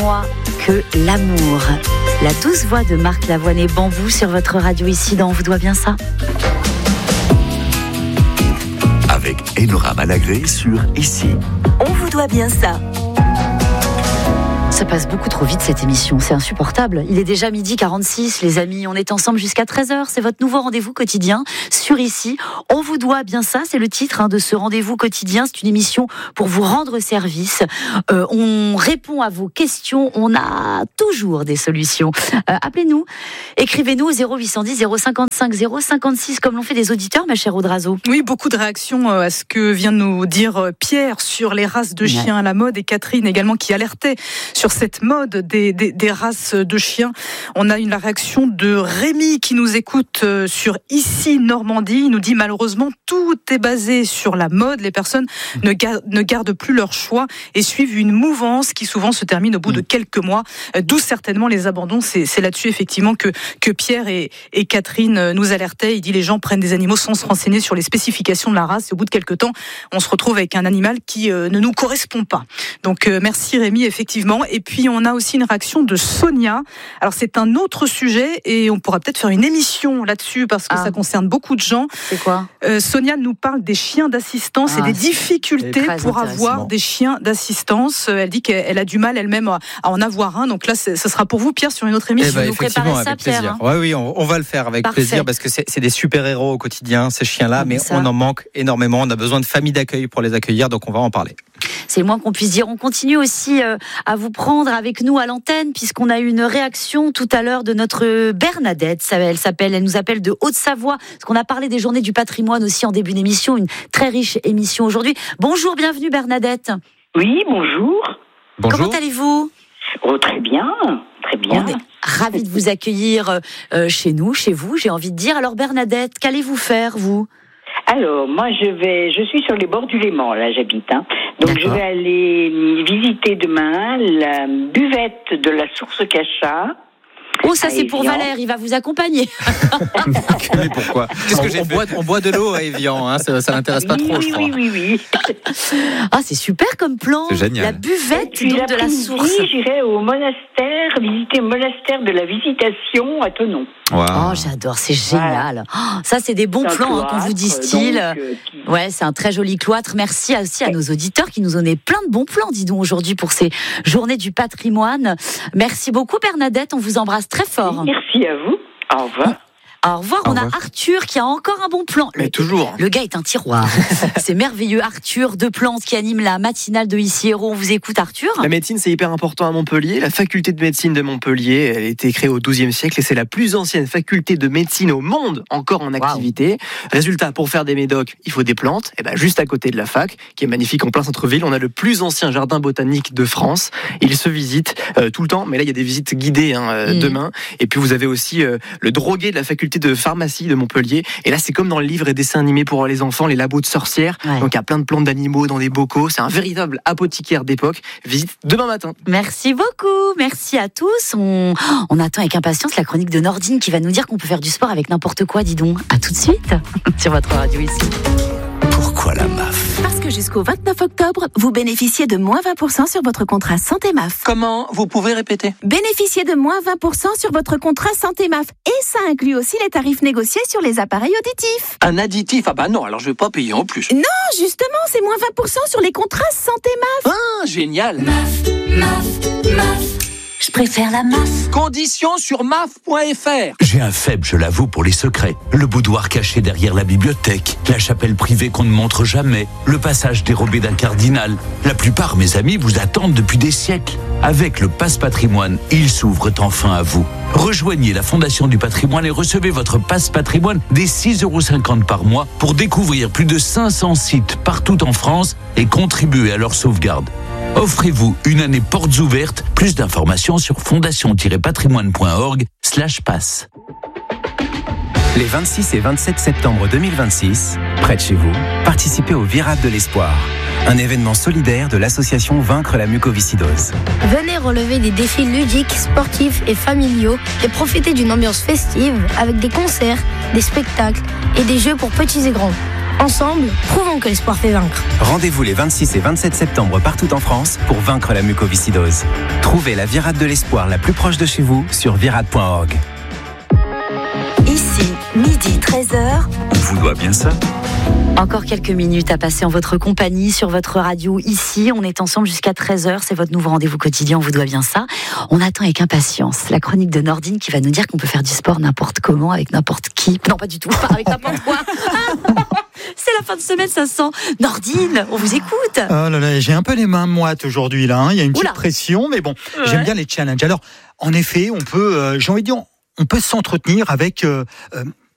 moi que l'amour. La douce voix de Marc Lavoine et Bambou sur votre radio ici dans On vous doit bien ça. Avec Enora Malagré sur Ici. On vous doit bien ça. Ça passe beaucoup trop vite cette émission, c'est insupportable. Il est déjà 12h46 les amis, on est ensemble jusqu'à 13h, c'est votre nouveau rendez-vous quotidien sur Ici. On vous doit bien ça, c'est le titre de ce rendez-vous quotidien, c'est une émission pour vous rendre service. On répond à vos questions, on a toujours des solutions. Appelez-nous, écrivez-nous au 0810 055 056 comme l'ont fait des auditeurs, ma chère Audrazo. Oui, beaucoup de réactions à ce que vient de nous dire Pierre sur les races de chiens à la mode et Catherine également qui alertait sur cette mode des races de chiens. On a la réaction de Rémi qui nous écoute sur Ici Normandie. Il nous dit malheureusement tout est basé sur la mode. Les personnes ne gardent plus leur choix et suivent une mouvance qui souvent se termine au bout de quelques mois. D'où certainement les abandons. C'est là-dessus effectivement que Pierre et Catherine nous alertaient. Il dit les gens prennent des animaux sans se renseigner sur les spécifications de la race et au bout de quelques temps on se retrouve avec un animal qui ne nous correspond pas. Donc merci Rémi effectivement. Et puis on a aussi une réaction de Sonia. Alors c'est un autre sujet et on pourra peut-être faire une émission là-dessus parce que ça concerne beaucoup de gens. C'est quoi ? Sonia nous parle des chiens d'assistance et des difficultés pour avoir des chiens d'assistance. Elle dit qu'elle a du mal elle-même à en avoir un. Donc là, ce sera pour vous, Pierre, sur une autre émission. Vous préparez ça, Pierre, plaisir. Oui, on va le faire avec plaisir parce que c'est des super-héros au quotidien, ces chiens-là, mais on en manque énormément. On a besoin de familles d'accueil pour les accueillir, donc on va en parler. C'est le moins qu'on puisse dire. On continue aussi à vous prendre avec nous à l'antenne, puisqu'on a eu une réaction tout à l'heure de notre Bernadette. Elle nous appelle de Haute-Savoie, parce qu'on a parlé des journées du patrimoine aussi en début d'émission, une très riche émission aujourd'hui. Bonjour, bienvenue Bernadette. Oui, bonjour. Comment allez-vous ? Oh, très bien, très bien. On est ravis de vous accueillir chez nous, chez vous, j'ai envie de dire. Alors Bernadette, qu'allez-vous faire, vous ? Alors, moi, je suis sur les bords du Léman, là, j'habite. Donc, je vais aller visiter demain la buvette de la Source Cachat. Oh, ça c'est pour Valère, il va vous accompagner. Mais pourquoi ? On boit de l'eau à Évian, ça l'intéresse pas trop, je crois. Oui. Ah, c'est super comme plan. C'est génial. La buvette donc, de la Source. J'irai au monastère, visiter le monastère de la Visitation à Thonon. Wow. Oh, j'adore, c'est génial. Oh, ça, c'est des bons plans qu'on vous distille. Ouais, c'est un très joli cloître. Merci aussi à nos auditeurs qui nous ont donné plein de bons plans, dis donc, aujourd'hui pour ces journées du patrimoine. Merci beaucoup, Bernadette. On vous embrasse très fort. Merci à vous. Au revoir. Au revoir, on a Arthur qui a encore un bon plan. Mais toujours. Le gars est un tiroir. C'est merveilleux. Arthur de Plante qui anime la matinale de Ici Héros. On vous écoute, Arthur. La médecine, c'est hyper important à Montpellier. La faculté de médecine de Montpellier, elle a été créée au XIIe siècle et c'est la plus ancienne faculté de médecine au monde encore en activité. Résultat, pour faire des médocs, il faut des plantes. Et juste à côté de la fac, qui est magnifique en plein centre-ville, on a le plus ancien jardin botanique de France. Il se visite tout le temps, mais là, il y a des visites guidées demain. Et puis, vous avez aussi le drogué de la faculté de pharmacie de Montpellier. Et là, c'est comme dans le livre et dessins animés pour les enfants, les labos de sorcières. Ouais. Donc, il y a plein de plantes d'animaux dans des bocaux. C'est un véritable apothicaire d'époque. Visite demain matin. Merci beaucoup. Merci à tous. On attend avec impatience la chronique de Nordine qui va nous dire qu'on peut faire du sport avec n'importe quoi, dis donc. À tout de suite sur votre radio ici. Pourquoi la MAF ? Parce que jusqu'au 29 octobre, vous bénéficiez de moins 20% sur votre contrat Santé MAF. Comment ? Vous pouvez répéter ? Bénéficiez de moins 20% sur votre contrat Santé MAF. Et ça inclut aussi les tarifs négociés sur les appareils auditifs. Un additif ? Ah bah non, alors je vais pas payer en plus. Non, justement, c'est moins 20% sur les contrats Santé MAF. Ah, génial ! MAF. Je préfère la MAF. Conditions sur maf.fr. J'ai un faible, je l'avoue, pour les secrets. Le boudoir caché derrière la bibliothèque, la chapelle privée qu'on ne montre jamais, le passage dérobé d'un cardinal. La plupart, mes amis, vous attendent depuis des siècles. Avec le Pass Patrimoine, ils s'ouvrent enfin à vous. Rejoignez la Fondation du Patrimoine et recevez votre Pass Patrimoine dès 6,50 € par mois pour découvrir plus de 500 sites partout en France et contribuer à leur sauvegarde. Offrez-vous une année portes ouvertes. Plus d'informations sur fondation-patrimoine.org/pass. Les 26 et 27 septembre 2026, près de chez vous, participez au Virage de l'Espoir, un événement solidaire de l'association Vaincre la mucoviscidose. Venez relever des défis ludiques, sportifs et familiaux et profiter d'une ambiance festive avec des concerts, des spectacles et des jeux pour petits et grands. Ensemble, prouvons que l'espoir fait vaincre. Rendez-vous les 26 et 27 septembre partout en France pour vaincre la mucoviscidose. Trouvez la virade de l'espoir la plus proche de chez vous sur virade.org. Ici, midi 13h. On vous doit bien ça. Encore quelques minutes à passer en votre compagnie sur votre radio. Ici, on est ensemble jusqu'à 13h. C'est votre nouveau rendez-vous quotidien, on vous doit bien ça. On attend avec impatience la chronique de Nordine qui va nous dire qu'on peut faire du sport n'importe comment, avec n'importe qui. Non, pas du tout, pas avec n'importe quoi. C'est la fin de semaine, ça sent. Nordine, on vous écoute. Oh là là, j'ai un peu les mains moites aujourd'hui là. Il y a une petite pression, mais bon, j'aime bien les challenges. Alors, en effet, on peut, j'ai envie de dire, on peut s'entretenir avec